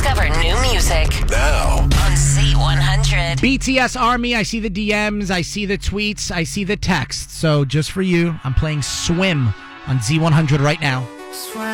Discover new music Now. on Z100. BTS Army, I see the DMs, I see the tweets, I see the texts. So just for you, I'm playing Swim on Z100 right now.